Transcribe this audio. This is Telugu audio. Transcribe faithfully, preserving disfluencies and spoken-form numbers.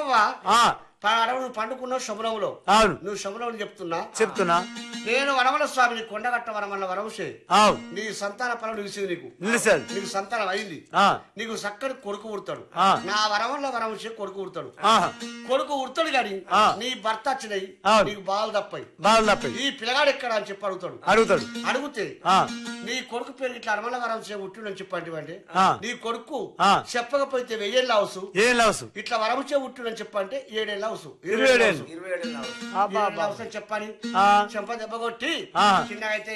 చెప్పవా నువ్వు పండుకున్నావు శబరంలో అవును నువ్వు శబరంలో చెప్తున్నా చెప్తున్నా నేను వనమల స్వామిని కొండగట్ట వనమల్ల వరవసే అవును నీ సంతాన ఫలం నిలిచింది నీకు నిలిచాడు నీకు సంతానం అయింది ఆ నీకు చక్కని కొడుకు ఉడతాడు ఆ. నా వరమల్ల వరవసే కొడుకు ఉడతాడు ఆహా కొడుకు ఉడతాడు గాని ఆ. నీ భర్త వచ్చినాయి అవును. నీకు బాధలు తప్పాయి బాగా తప్పి ఈ పిల్లగాడు ఎక్కడ అని చెప్పి అడుగుతాడు అడుగుతాడు అడిగితే ఆ నీ కొడుకు పేరు ఇట్లా అరమల వరవసే ఉట్టుడని చెప్పండి అంటే ఆ. నీ కొడుకు ఆ. చెప్పకపోతే వెయ్యేళ్ళు అవసు ఏం లవసు ఇట్లా వరవసే ఉట్టుడని చెప్పంటే ఏడేళ్ళు అవసు ఇరవై ఏడేళ్ళు. ఇరవై ఏడేళ్ళు అవసు అబ్బా, అబ్బా. చెప్పని ఆ. చెంప దెబ్బ కొట్టి ఆ. చిన్నగా అయితే